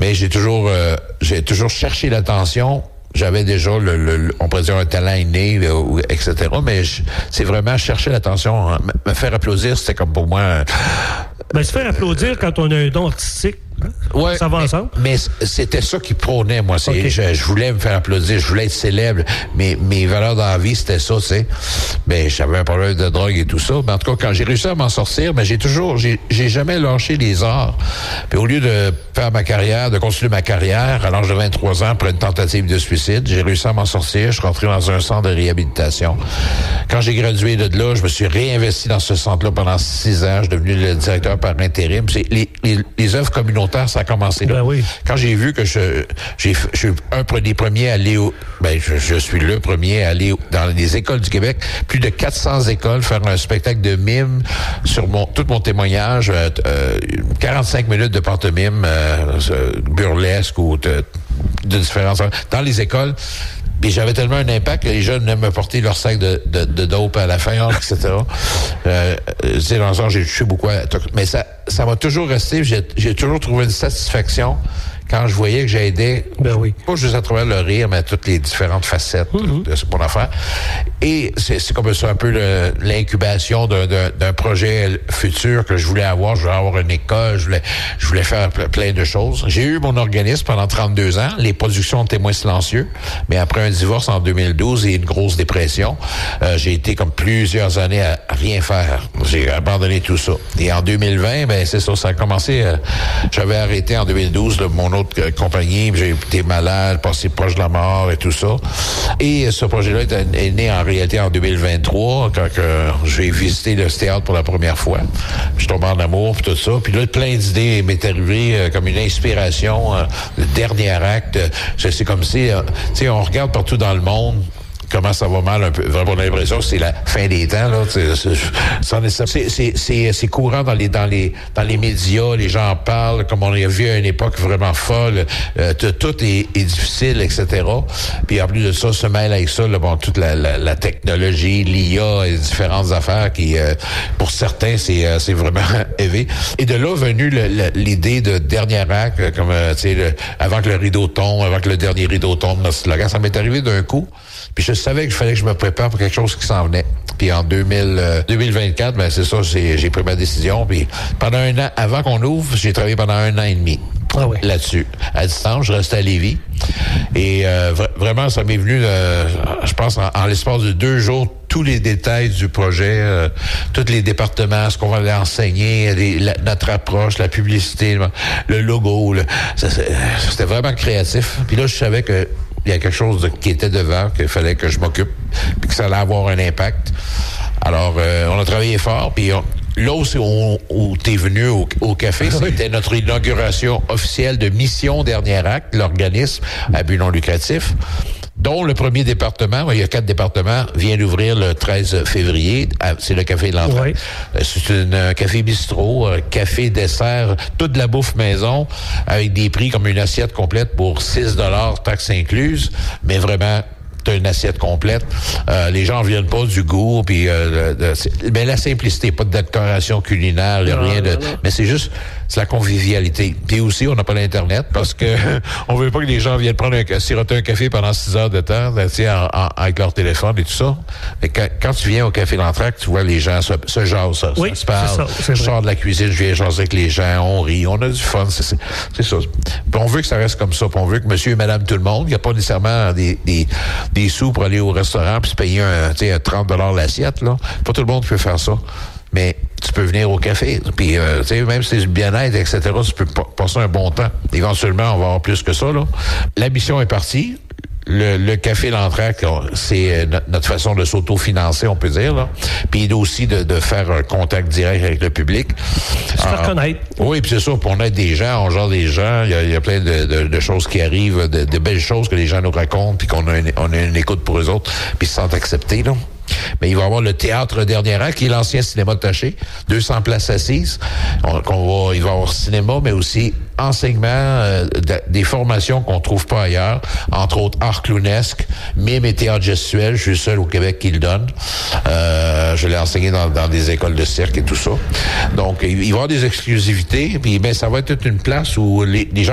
Mais j'ai toujours cherché l'attention. J'avais déjà on pourrait dire un talent inné, etc. Mais c'est vraiment chercher l'attention. Me faire applaudir, c'était comme pour moi. Se faire applaudir quand on a un don artistique. Ouais, ça va ensemble. Mais c'était ça qui prônait, moi. Okay. Je voulais me faire applaudir, je voulais être célèbre. Mes valeurs dans la vie, c'était ça, tu sais. Mais j'avais un problème de drogue et tout ça. Mais en tout cas, quand j'ai réussi à m'en sortir, j'ai jamais lâché les arts. Puis au lieu de faire ma carrière, de continuer ma carrière, à l'âge de 23 ans, pour une tentative de suicide, j'ai réussi à m'en sortir. Je suis rentré dans un centre de réhabilitation. Quand j'ai gradué de là, je me suis réinvesti dans ce centre-là pendant 6 ans. Je suis devenu le directeur par intérim. C'est les œuvres communautaires, ça a commencé là. Ben oui. Quand j'ai vu que je suis un des premiers à aller je suis le premier à aller dans les écoles du Québec, plus de 400 écoles, faire un spectacle de mime sur tout mon témoignage, 45 minutes de pantomime burlesque ou de différents dans les écoles. Puis j'avais tellement un impact que les jeunes venaient me porter leur sac de dope à la fin, etc. C'est dans le sens, j'ai touché beaucoup mais ça m'a toujours resté, j'ai toujours trouvé une satisfaction quand je voyais que j'aidais, pas juste à travers le rire, mais à toutes les différentes facettes de mon affaire. Et c'est comme ça un peu l'incubation d'un projet futur que je voulais avoir. Je voulais avoir une école, je voulais faire plein de choses. J'ai eu mon organisme pendant 32 ans, les productions Témoins silencieux, mais après un divorce en 2012 et une grosse dépression, j'ai été comme plusieurs années à rien faire. J'ai abandonné tout ça. Et en 2020, c'est ça a commencé. J'avais arrêté en 2012 mon autre compagnie, j'ai été malade, passé proche de la mort et tout ça. Et ce projet-là est né en réalité en 2023, quand j'ai visité le théâtre pour la première fois. Je suis tombé en amour, puis tout ça. Puis là, plein d'idées m'est arrivé comme une inspiration. Le dernier acte, c'est comme si, tu sais, on regarde partout dans le monde comment ça va mal un peu. Vraiment, on a l'impression que c'est la fin des temps, là. C'est courant dans les médias, les gens en parlent, comme on a vu à une époque vraiment folle. Tout est difficile, etc. Puis en plus de ça, se mêle avec ça, toute la technologie, l'IA et différentes affaires qui, pour certains, c'est vraiment élevé. Et de là est venue l'idée de dernier acte, comme, tu sais, avant que le rideau tombe, avant que le dernier rideau tombe, notre slogan. Ça m'est arrivé d'un coup. Puis je savais qu'il fallait que je me prépare pour quelque chose qui s'en venait. Puis en 2024, c'est ça, j'ai pris ma décision. Puis pendant un an, avant qu'on ouvre, j'ai travaillé pendant 1 an et demi là-dessus. À distance, je restais à Lévis. Et vraiment, ça m'est venu, je pense, en l'espace de 2 jours, tous les détails du projet, tous les départements, ce qu'on va aller enseigner, notre approche, la publicité, le logo. C'était vraiment créatif. Puis là, je savais que il y a quelque chose qui était devant, qu'il fallait que je m'occupe, puis que ça allait avoir un impact. Alors, on a travaillé fort, puis là où t'es venu au café, c'était notre inauguration officielle de Mission Dernier Acte, l'organisme à but non lucratif, dont le premier département, il y a 4 départements, vient d'ouvrir le 13 février. C'est le Café de l'Entraide. C'est un café bistrot, café, dessert, toute la bouffe maison, avec des prix comme une assiette complète pour 6 $, taxes incluses, mais vraiment t'as une assiette complète. Les gens viennent pas du goût, puis mais la simplicité, pas de décoration culinaire, rien de. Mais c'est juste la convivialité. Puis aussi, on n'a pas l'Internet parce que on veut pas que les gens viennent siroter un café pendant 6 heures de temps, avec leur téléphone et tout ça. Mais quand tu viens au Café L'Entracte, tu vois les gens se jasent, ça se parle. Je sors de la cuisine, je viens jaser avec les gens, on rit, on a du fun, c'est ça. Puis on veut que ça reste comme ça. Puis on veut que monsieur et madame tout le monde, il n'y a pas nécessairement des sous pour aller au restaurant puis se payer un 30 $ l'assiette, là. Pas tout le monde peut faire ça. Mais tu peux venir au café, puis même si c'est du bien-être, etc., tu peux passer un bon temps. Éventuellement, on va avoir plus que ça, là. La mission est partie. Le Café L'Entracte, c'est notre façon de s'autofinancer, on peut dire, là. Puis aussi de faire un contact direct avec le public. Se faire connaître. Oui, puis c'est ça, pour on aide des gens, on gère des gens, il y a plein de choses qui arrivent, de belles choses que les gens nous racontent, puis qu'on a une écoute pour eux autres, puis ils se sentent acceptés, là. Mais il va y avoir le Théâtre Dernier Acte, qui est l'ancien cinéma de Taché, 200 places assises. Il va y avoir cinéma, mais aussi enseignement, des formations qu'on trouve pas ailleurs, entre autres art clownesque, mime et théâtre gestuel. Je suis seul au Québec qui le donne. Je l'ai enseigné dans des écoles de cirque et tout ça. Donc, il va y avoir des exclusivités, puis ça va être toute une place où les gens